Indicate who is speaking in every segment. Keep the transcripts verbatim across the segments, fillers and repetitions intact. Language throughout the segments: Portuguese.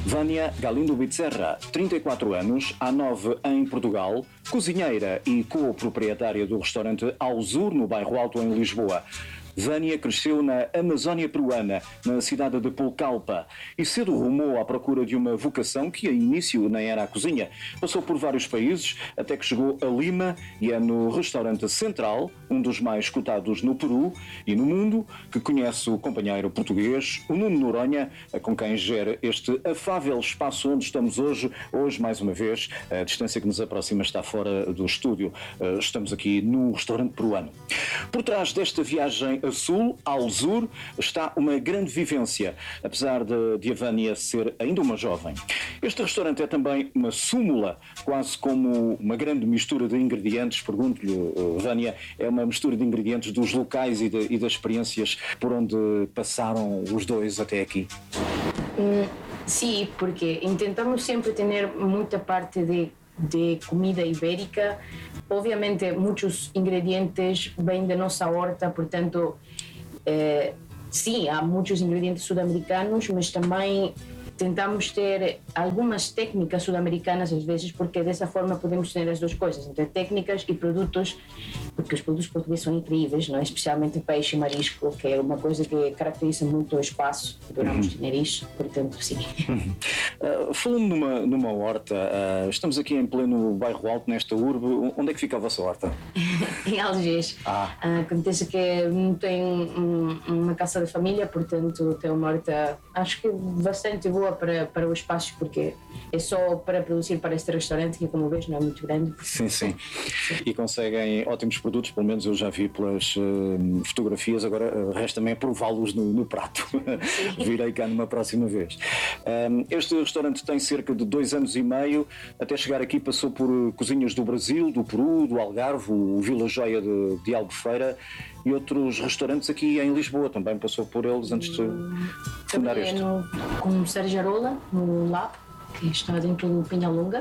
Speaker 1: Vânia Galindo Bezerra, trinta e quatro anos, há nove em Portugal, cozinheira e co-proprietária do restaurante Alzur, no bairro Alto, em Lisboa. Vânia cresceu na Amazónia peruana, na cidade de Pucallpa, e cedo rumou à procura de uma vocação que a início nem era a cozinha. Passou por vários países, até que chegou a Lima e é no restaurante Central, um dos mais cotados no Peru e no mundo, que conhece o companheiro português, o Nuno Noronha, com quem gera este afável espaço onde estamos hoje. Hoje, mais uma vez, a distância que nos aproxima está fora do estúdio. Estamos aqui no restaurante peruano. Por trás desta viagem a sul, Alzur, está uma grande vivência, apesar de, de a Vânia ser ainda uma jovem. Este restaurante é também uma súmula, quase como uma grande mistura de ingredientes. Pergunto-lhe, Vânia, é uma mistura de ingredientes dos locais e, de, e das experiências por onde passaram os dois até aqui?
Speaker 2: Mm, sí, porque intentamos sempre ter muita parte de, de comida ibérica. Obviamente muitos ingredientes vêm da nossa horta, portanto, eh, sim, há muitos ingredientes sul-americanos, mas também tentamos ter algumas técnicas sul-americanas às vezes, porque dessa forma podemos ter as duas coisas, entre técnicas e produtos, porque os produtos portugueses são incríveis, não é? Especialmente peixe e marisco, que é uma coisa que caracteriza muito o espaço, adoramos ter isso, portanto, sim.
Speaker 1: Uh, falando numa, numa horta, uh, estamos aqui em pleno bairro Alto, nesta urbe. Onde é que fica a vossa horta?
Speaker 2: Em Algés. Ah. Uh, acontece que tem um, uma casa de família, portanto tem uma horta, acho que bastante boa para, para o espaço, porque é só para produzir para este restaurante, que como vês não é muito grande.
Speaker 1: Sim, sim. E conseguem ótimos produtos, pelo menos eu já vi pelas uh, fotografias, agora uh, resta também prová-los no, no prato. Virei cá numa próxima vez. Um, este restaurante tem cerca de dois anos e meio, até chegar aqui passou por cozinhas do Brasil, do Peru, do Algarve, o Vila Joia de, de Albufeira e outros restaurantes aqui em Lisboa, também passou por eles antes de fundar este.
Speaker 2: No, com o Sérgio Arola, no Lab, que está dentro do Penhalonga.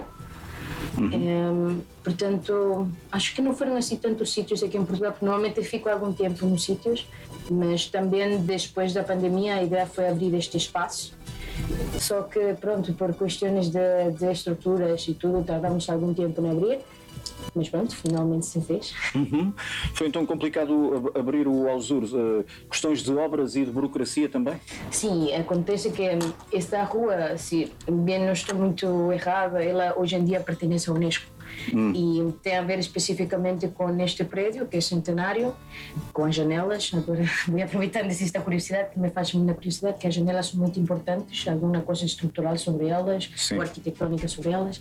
Speaker 2: Uhum. É, portanto, acho que não foram assim tantos sítios aqui em Portugal, porque normalmente eu fico algum tempo nos sítios, mas também depois da pandemia a ideia foi abrir este espaço. Só que, pronto, por questões de, de estruturas e tudo, tardamos algum tempo em abrir, mas pronto, finalmente se fez.
Speaker 1: Uhum. Foi então complicado abrir o Alzur? Uh, questões de obras e de burocracia também?
Speaker 2: Sim, acontece que esta rua, se bem não estou muito errada, ela hoje em dia pertence à Unesco. Hum. E tem a ver especificamente com este prédio, que é centenário, com as janelas. Agora vou aproveitando esta curiosidade, que me faz muita curiosidade, que as janelas são muito importantes, alguma coisa estrutural sobre elas, ou arquitetônica sobre elas.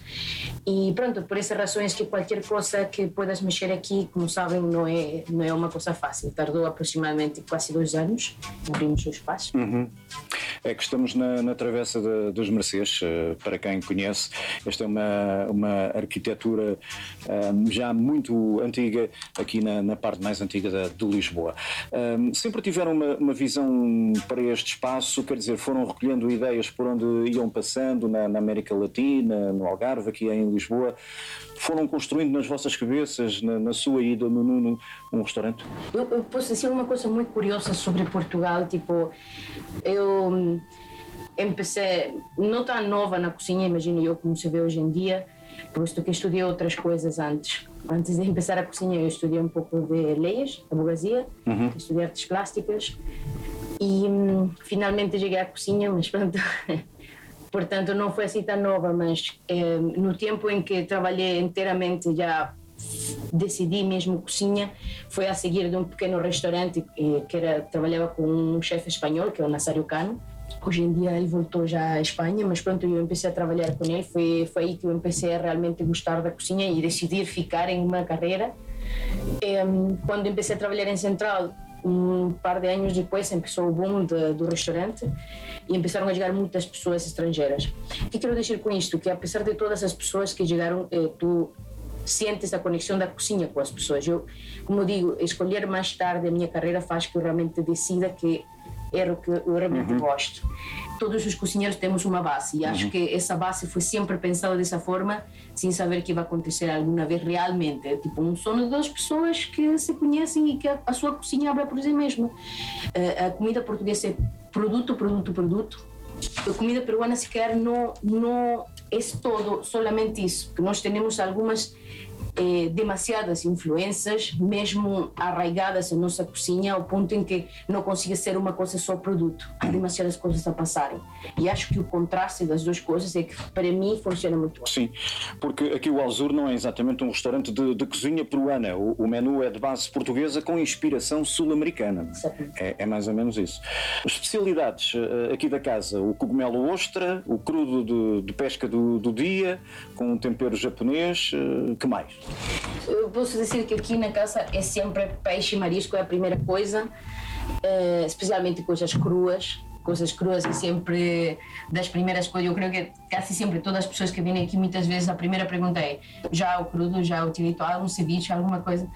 Speaker 2: E pronto, por essas razões que qualquer coisa que puedas mexer aqui, como sabem, não é, não é uma coisa fácil. Tardou aproximadamente quase dois anos, abrimos o espaço.
Speaker 1: Uhum. É que estamos na, na Travessa de, dos Mercês, para quem conhece. Esta é uma, uma arquitetura um, já muito antiga, aqui na, na parte mais antiga da, de Lisboa. Um, sempre tiveram uma, uma visão para este espaço, quer dizer, foram recolhendo ideias por onde iam passando, na, na América Latina, no Algarve, aqui em Lisboa, foram construindo nas vossas cabeças, na, na sua ida no Nuno, um restaurante?
Speaker 2: Eu, eu posso dizer uma coisa muito curiosa sobre Portugal, tipo, eu empecei, não tão nova na cozinha, imagino eu, como se vê hoje em dia, posto que estudei outras coisas antes. Antes de começar a cozinha, eu estudei um pouco de leis, advocacia, uhum. Estudei artes plásticas e hum, finalmente cheguei à cozinha, mas pronto, portanto não foi assim tão nova, mas eh, no tempo em que trabalhei inteiramente já decidi mesmo cozinha, foi a seguir de um pequeno restaurante eh, que era, trabalhava com um chefe espanhol, que é o Nazário Cano. Hoje em dia ele voltou já à Espanha, mas pronto, eu comecei a trabalhar com ele, foi, foi aí que eu comecei a realmente gostar da cozinha e decidir ficar em uma carreira. E, quando comecei a trabalhar em Central, um par de anos depois começou o boom de, do restaurante e começaram a chegar muitas pessoas estrangeiras. O que quero dizer com isto? Que apesar de todas as pessoas que chegaram, eh, tu sentes a conexão da cozinha com as pessoas. Eu, como eu digo, escolher mais tarde a minha carreira faz que eu realmente decida que era o que eu realmente uhum. gosto. Todos os cozinheiros temos uma base e uhum. acho que essa base foi sempre pensada dessa forma, sem saber que vai acontecer alguma vez realmente. É tipo um sonho de duas pessoas que se conhecem e que a, a sua cozinha abre por si mesma. Uh, a comida portuguesa é produto, produto, produto. a comida peruana sequer não, não é todo solamente isso, porque nós temos algumas eh, demasiadas influências, mesmo arraigadas em nossa cozinha, ao ponto em que não consiga ser uma coisa só produto. Há demasiadas coisas a passarem. E acho que o contraste das duas coisas é que, para mim, funciona muito bem.
Speaker 1: Sim, porque aqui o Alzur não é exatamente um restaurante de, de cozinha peruana. O, o menu é de base portuguesa com inspiração sul-americana. É, é mais ou menos isso. Especialidades uh, aqui da casa: o cogumelo ostra, o crudo de, de pesca do, do dia, com um tempero japonês. Uh, que mais?
Speaker 2: Eu posso dizer que aqui na casa é sempre peixe e marisco, é a primeira coisa, uh, especialmente coisas cruas. Coisas cruas é sempre das primeiras coisas. Eu creio que quase sempre todas as pessoas que vêm aqui, muitas vezes a primeira pergunta é: já o crudo, já o tirito, algum ceviche, alguma coisa?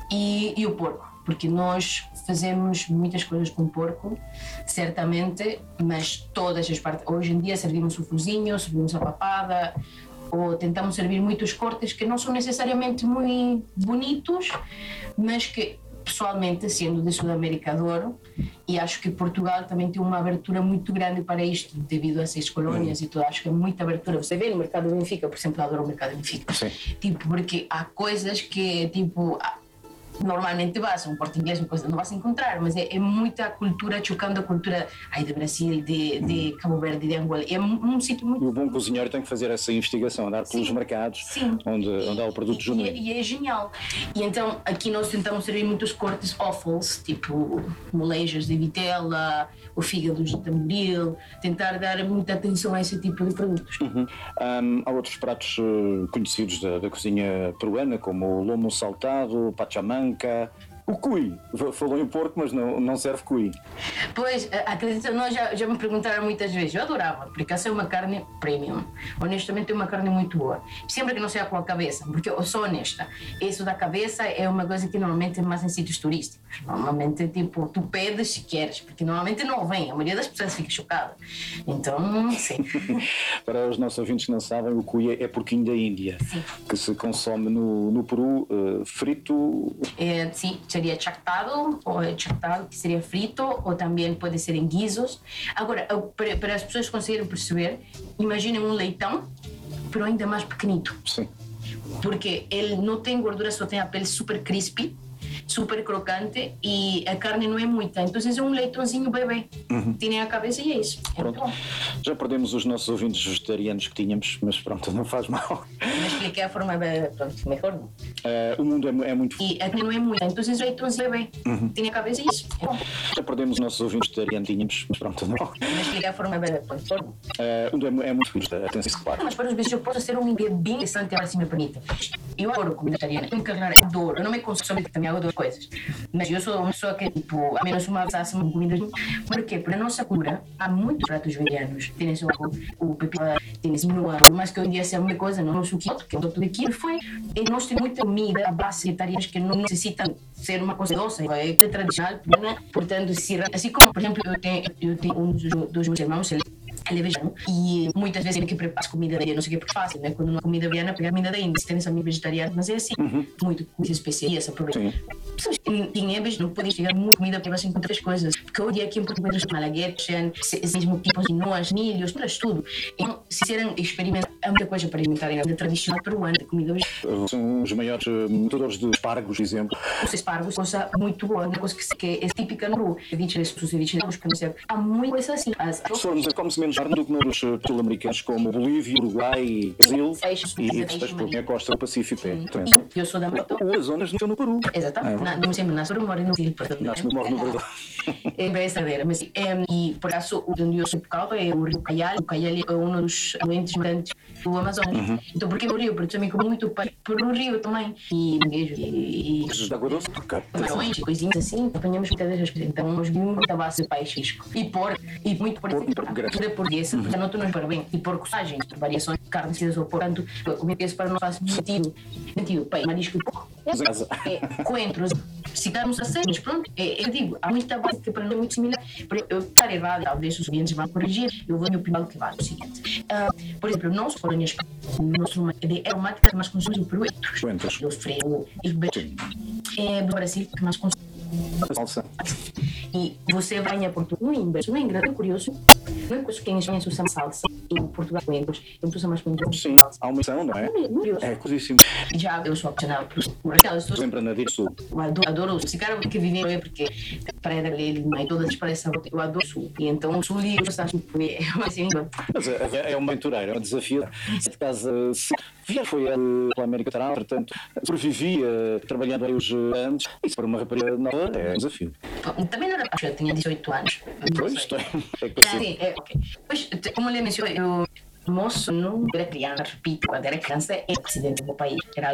Speaker 2: E, e o porco, porque nós fazemos muitas coisas com porco, certamente, mas todas as partes. Hoje em dia servimos o fuzinho, servimos a papada, ou tentamos servir muitos cortes que não são necessariamente muito bonitos, mas que, pessoalmente, sendo de Sudamérica, adoro, e acho que Portugal também tem uma abertura muito grande para isto, devido a essas colónias, uhum. e tudo. Acho que é muita abertura. Você vê no mercado Benfica, por exemplo, adoro o mercado Benfica.
Speaker 1: Sim.
Speaker 2: Tipo, porque há coisas que, tipo, normalmente vas a um Corte Inglês, uma coisa não vas encontrar, mas é, é muita cultura chocando a cultura aí de Brasil, de, de Cabo Verde, de Angola. É um, um sítio muito...
Speaker 1: E o bom cozinheiro tem que fazer essa investigação, andar pelos sim, mercados sim. Onde, onde há o produto genuíno.
Speaker 2: E, e é genial. E então aqui nós tentamos servir muitos cortes offals, tipo molejas de vitela, o fígado de tamboril, tentar dar muita atenção a esse tipo de produtos.
Speaker 1: Uhum. Um, há outros pratos uh, conhecidos da, da cozinha peruana, como o lomo saltado, pachamanca, o cuy. Falou em porco, mas não, não serve cuy.
Speaker 2: Pois, acredita, nós já, já me perguntaram muitas vezes. Eu adorava, porque essa é uma carne premium. Honestamente, é uma carne muito boa. Sempre que não seja com a cabeça, porque eu sou honesta. Isso da cabeça é uma coisa que normalmente é mais em sítios turísticos. Normalmente, tipo, tu pedes se queres, porque normalmente não vem. A maioria das pessoas fica chocada. Então, sim.
Speaker 1: Para os nossos ouvintes que não sabem, o cuy é porquinho da Índia, sim. que se consome no, no Peru uh, frito.
Speaker 2: É, sim, seria chactado, ou chactado, que seria frito, ou também pode ser em guisos. Agora, para, para as pessoas conseguirem perceber, imaginem um leitão, pero ainda mais pequenito.
Speaker 1: Sim.
Speaker 2: Porque ele não tem gordura, só tem a pele super crispy, super crocante, e a carne não é muita. Então é um leitãozinho bebê. Uhum. Tem a cabeça e é isso. É muito bom.
Speaker 1: Já perdemos os nossos ouvintes vegetarianos que tínhamos, mas pronto, não faz mal.
Speaker 2: Mas expliquei a forma, pronto, melhor não.
Speaker 1: Uh, o mundo é, é muito...
Speaker 2: E a carne não é muita. Então é um leitãozinho bebê. Uhum. Tem a cabeça e é isso. É bom.
Speaker 1: Já perdemos os nossos ouvintes vegetarianos que tínhamos, mas pronto, não.
Speaker 2: Mas expliquei a forma, pronto, melhor não.
Speaker 1: Uh, o mundo é, é muito justo, atenção, claro.
Speaker 2: Mas para os bichos eu posso ser um bem interessante, agora se me permite. Eu adoro comida vegetariana. Eu encarnar, adoro. Eu não me consumo também, hago duas coisas. Mas eu sou uma pessoa que, tipo, a menos uma vez a semana comida. Porque para a nossa cultura há muitos pratos veganos. Tem esse o pepino, tem esse minuano. Por mais que hoje em dia seja uma coisa, não o que que eu dou tudo aqui foi. E nós temos muita comida a base vegetariana que não necessita ser uma coisa doce. É tradicional, né? Portanto, se, assim como, por exemplo, eu tenho, eu tenho um dos, dos meus irmãos, ele ele é vegetariano e muitas vezes tem que preparar comida vegetariana, não sei o que, porque é fácil, né? Quando uma comida vegetariana, pegar comida da Índia, se tem essa amiga vegetariana, mas é assim, uhum. muito com especiarias, aproveita. Pessoas que em Ebes não podem chegar muito comida para você encontrar as coisas, porque hoje aqui em Portugal tem malaguetes, esses mesmos tipos de noas, milhos, tudo, tudo. Então, se quiserem experimentar, há muita coisa para experimentarem, a comida tradicional peruana, comida vegetariana.
Speaker 1: São os maiores motores de espargos, por exemplo.
Speaker 2: Os espargos, coisa muito boa, uma coisa que é típica no Peru. Ceviches, os ceviches, há muita coisa assim.
Speaker 1: Come-se menos carne do que nos sul-americanos, como Bolívia, Uruguai, Brasil e depois por a costa do Pacífico.
Speaker 2: Eu sou da Mato.
Speaker 1: Ou as zonas não estão no Peru.
Speaker 2: Exatamente. Não sempre nasce no Moro e no Brasil.
Speaker 1: Nasce no Moro no Brasil.
Speaker 2: É verdadeira. Mas, é, e por acaso, onde eu sou por causa é o Rio Caial. O Caial é um dos doentes grandes do Amazonas. Uhum. Então, por que o Rio? Porque também como muito por o Rio também. E e
Speaker 1: e água doce,
Speaker 2: camarões, coisinhas assim. Apanhamos muitas vezes. Então, nós vimos muita base de peixe e porco. E muito por tudo é portuguesa, porque não estou nos bem. E porco, sagem, variações de carne, se ou portanto, comer isso para não faz sentido. Sentido, peixe, marisco e porco. É coentros. Se estamos a ser, mas pronto, é, eu digo, há muita base que para mim é muito similar. Eu estar errado, talvez os ouvintes vão corrigir, eu vou me opinar que vale o seguinte. Uh, por exemplo, nós, colônias, nosso de aromática, mais consumimos o Peru,
Speaker 1: coentros,
Speaker 2: o freio, é do Brasil que mais consumimos.
Speaker 1: Salsa.
Speaker 2: E você vai a Portugal, no inverso, não é engraçado, curioso, Não é coisa que em Espanha se usa salsa e em Portugal menos. Eu uso mais muito
Speaker 1: Sim, há uma missão, não é? É coisíssimo.
Speaker 2: Já eu sou apaixonada por aquelas pessoas.
Speaker 1: Sempre na Dir Sul.
Speaker 2: Eu adoro, adoro o sul. Esse cara que vive é porque para ele, mas todas as praias eu adoro o sul. E então o sul e eu gosto tipo, é assim.
Speaker 1: Mas é, é uma aventureira, é um desafio. De casa, se vier foi pela América Central, portanto, sobrevivia trabalhando aí os anos. Isso para uma rapariga nova é um desafio.
Speaker 2: Também não era eu tinha dezoito anos.
Speaker 1: Pois, isto é, é que
Speaker 2: Sim, é, ok. Pois, como ele mencionou, eu moço não era criança, repito, quando era criança, era presidente do país. Era